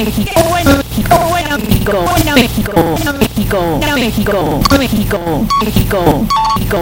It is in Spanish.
México, bueno México, bueno México, bueno México, bueno México, bueno México, México, México, México,